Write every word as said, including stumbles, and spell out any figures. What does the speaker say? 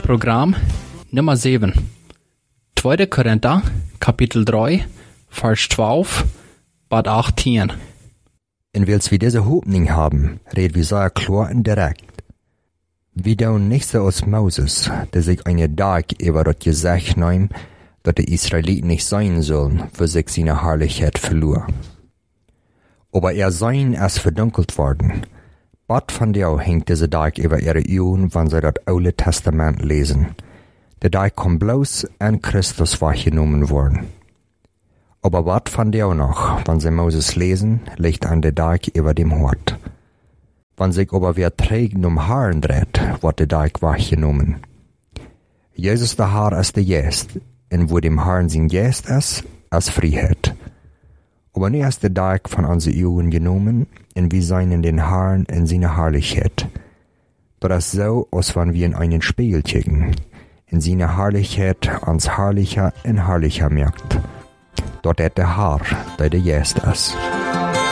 Programm Nummer sieben. Tweede Korinther, Kapitel drei, Vers zwölf, bis achttien. En wils wir diese Hoffnung haben, red wir sehr klar und direkt. Wir tun nicht so als Moses, der sich eine Tag über das Gesetz nahm, dass die Israeliten nicht sein sollen, für sich seine Herrlichkeit verlor. Aber er sein ist verdunkelt worden. Bad von dir hängt diese Tag über ihre Augen, wenn sie das Alte Testament lesen. Der Tag kommt bloß an Christus wahrgenommen worden. Aber wat von dir noch, wenn sie Moses lesen, liegt an der Tag über dem Hort. Wenn sich aber wer trägt um Haaren dreht, wird der Tag wahrgenommen. Jesus der Haar ist der Jest, und wo dem Haaren sein Jest ist, ist Freiheit. Aber nie ist der Tag von unseren Augen genommen, und wir seien in den Haaren in seiner Herrlichkeit. Das ist so, als wenn wir in einen Spiegel kicken, in seiner Herrlichkeit ans Herrlicher und Herrlicher merkt. Dort hat der Haar, der der Jest ist.